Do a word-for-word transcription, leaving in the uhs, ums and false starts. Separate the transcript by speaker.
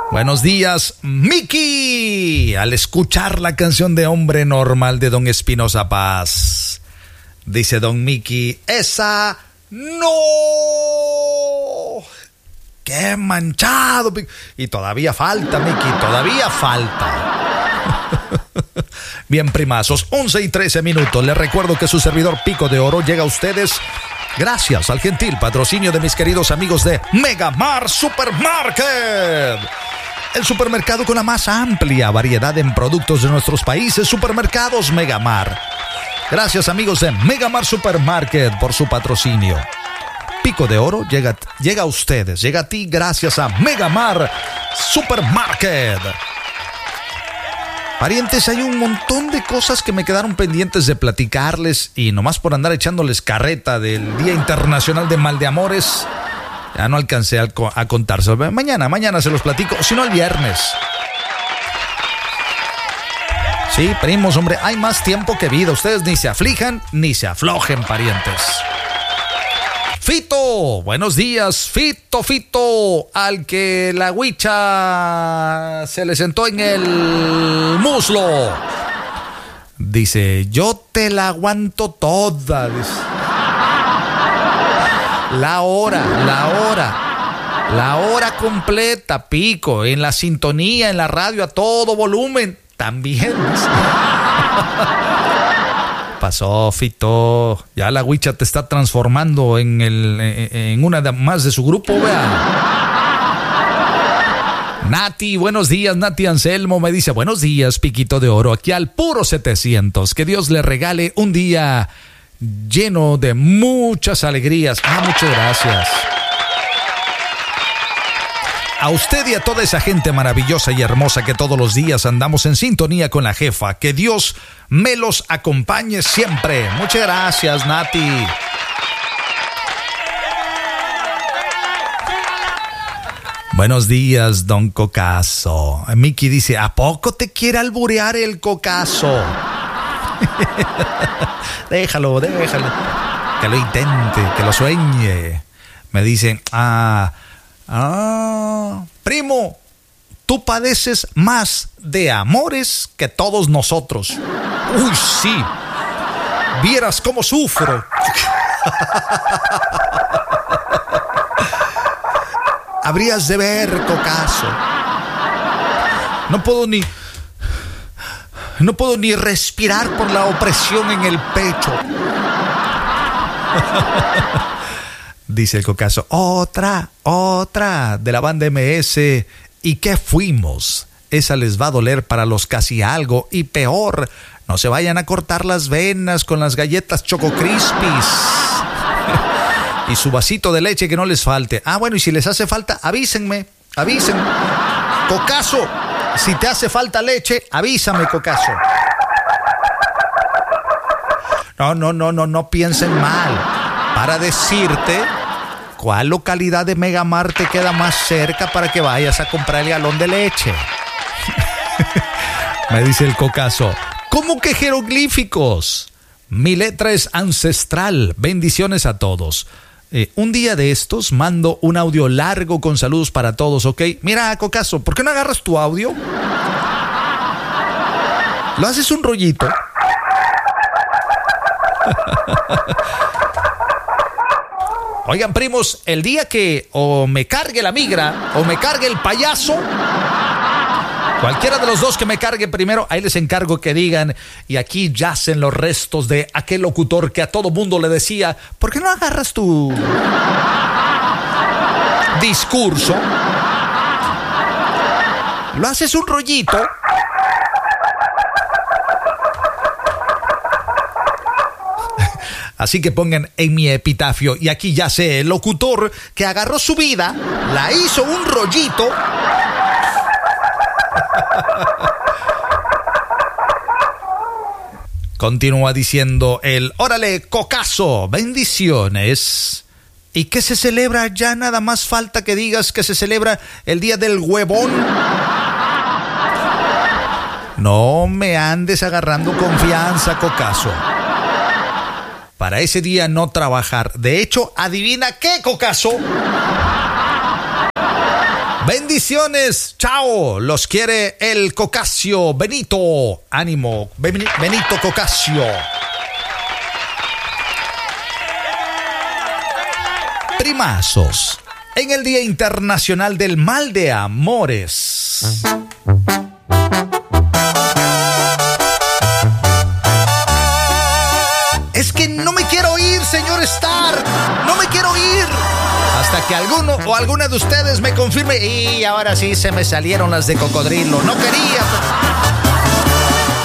Speaker 1: Buenos días, Miki. Al escuchar la canción de Hombre Normal de Don Espinosa Paz, dice Don Miki, esa no. ¡Qué manchado! Y todavía falta, Miki, todavía falta. Bien, primazos, once y trece minutos. Les recuerdo que su servidor Pico de Oro llega a ustedes gracias al gentil patrocinio de mis queridos amigos de Megamar Supermarket. El supermercado con la más amplia variedad en productos de nuestros países. Supermercados Megamar. Gracias, amigos de Megamar Supermarket, por su patrocinio. Pico de Oro llega, llega a ustedes, llega a ti gracias a Megamar Supermarket. Parientes, hay un montón de cosas que me quedaron pendientes de platicarles y nomás por andar echándoles carreta del Día Internacional de Maldeamores, ya no alcancé a, a contárselo. Mañana, mañana se los platico, si no el viernes. Sí, primos, hombre, hay más tiempo que vida. Ustedes ni se aflijan ni se aflojen, parientes. Fito, buenos días, Fito, Fito, al que la huicha se le sentó en el muslo. Dice, yo te la aguanto toda. Dice. La hora, la hora, la hora completa, Pico, en la sintonía, en la radio, a todo volumen, también. Pasó, Fito, ya la huicha te está transformando en, el, en una de, más de su grupo, vea. Nati, buenos días, Nati Anselmo me dice, buenos días, Piquito de Oro, aquí al puro setecientos, que Dios le regale un día lleno de muchas alegrías. Ah, muchas gracias. A usted y a toda esa gente maravillosa y hermosa que todos los días andamos en sintonía con la jefa. Que Dios me los acompañe siempre. Muchas gracias, Nati. Buenos días, don Cocazo. Miki dice, ¿a poco te quiere alburear el Cocazo? Déjalo, déjalo. Que lo intente, que lo sueñe. Me dicen, ah... Ah, primo, tú padeces más de amores que todos nosotros. Uy, sí. Vieras cómo sufro. Habrías de ver, Cocazo. No puedo ni... No puedo ni respirar por la opresión en el pecho. Dice el Cocazo, otra, otra de la banda M S. ¿Y qué fuimos? Esa les va a doler para los casi algo. Y peor, no se vayan a cortar las venas con las galletas Choco Crispies. Y su vasito de leche que no les falte. Ah, bueno, y si les hace falta, avísenme, avísenme. Cocazo, si te hace falta leche, avísame, Cocazo. No, no, no, no, no piensen mal. Para decirte cuál localidad de Megamar te queda más cerca para que vayas a comprar el galón de leche. Me dice el Cocazo, ¿cómo que jeroglíficos? Mi letra es ancestral. Bendiciones a todos. Eh, un día de estos mando un audio largo con saludos para todos, ¿ok? Mira, Cocazo, ¿por qué no agarras tu audio? Lo haces un rollito. Oigan, primos, el día que o me cargue la migra o me cargue el payaso, cualquiera de los dos que me cargue primero, ahí les encargo que digan, y aquí yacen los restos de aquel locutor que a todo mundo le decía, ¿por qué no agarras tu discurso? Lo haces un rollito. Así que pongan en mi epitafio, y aquí ya sé, el locutor que agarró su vida, la hizo un rollito. Continúa diciendo el, órale, Cocazo, bendiciones. ¿Y qué se celebra? Ya nada más falta que digas que se celebra el día del huevón. No me andes agarrando confianza, Cocazo. Para ese día no trabajar. De hecho, adivina qué, Cocazo. Bendiciones, chao. Los quiere el Cocasio. Benito, ánimo. Benito Cocasio. Primazos. En el Día Internacional del Mal de Amores. Es que no me quiero ir, señor Star. No me quiero ir. Hasta que alguno o alguna de ustedes me confirme. Y ahora sí se me salieron las de cocodrilo. No quería.